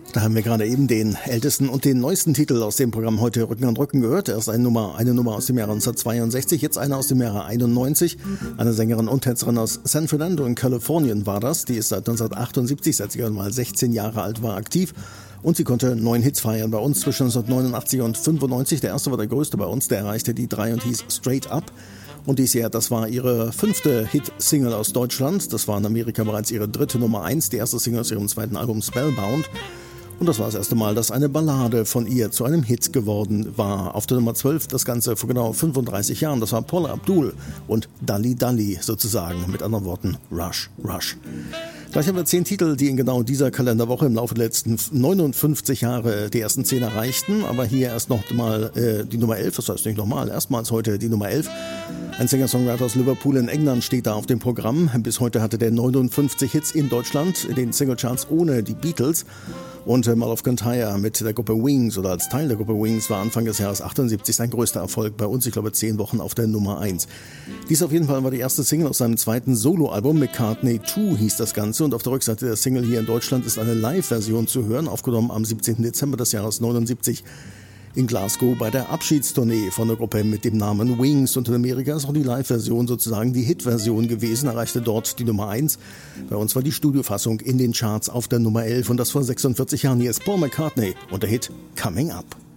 Da haben wir gerade eben den ältesten und den neuesten Titel aus dem Programm heute Rücken an Rücken gehört. Erst eine Nummer aus dem Jahre 1962, jetzt eine aus dem Jahre 91. Eine Sängerin und Tänzerin aus San Fernando in Kalifornien war das. Die ist seit 1978, seit sie mal 16 Jahre alt war, aktiv. Und sie konnte 9 Hits feiern bei uns zwischen 1989 und 95. Der erste war der größte bei uns, der erreichte die 3 und hieß Straight Up. Und dies Jahr, das war ihre 5. Hit-Single aus Deutschland. Das war in Amerika bereits ihre 3. Nummer 1, die erste Single aus ihrem 2. Album Spellbound. Und das war das erste Mal, dass eine Ballade von ihr zu einem Hit geworden war. Auf der Nummer 12 das Ganze vor genau 35 Jahren. Das war Paula Abdul und Dalli Dalli sozusagen. Mit anderen Worten Rush, Rush. Gleich haben wir 10 Titel, die in genau dieser Kalenderwoche im Laufe der letzten 59 Jahre die ersten 10 erreichten. Aber hier erst noch mal die Nummer 11, das heißt nicht nochmal, erstmals heute die Nummer 11. Ein Singer-Songwriter aus Liverpool in England steht da auf dem Programm. Bis heute hatte der 59 Hits in Deutschland, in den Singlecharts ohne die Beatles. Und Mal of Kintyre mit der Gruppe Wings oder als Teil der Gruppe Wings war Anfang des Jahres 78 sein größter Erfolg bei uns. Ich glaube 10 Wochen auf der Nummer 1. Dies auf jeden Fall war die erste Single aus seinem 2. Soloalbum. McCartney 2 hieß das Ganze. Und auf der Rückseite der Single hier in Deutschland ist eine Live-Version zu hören, aufgenommen am 17. Dezember des Jahres 79 in Glasgow bei der Abschiedstournee von der Gruppe mit dem Namen Wings. Und in Amerika ist auch die Live-Version sozusagen die Hit-Version gewesen, erreichte dort die Nummer 1. Bei uns war die Studiofassung in den Charts auf der Nummer 11 und das vor 46 Jahren. Hier ist Paul McCartney und der Hit Coming Up.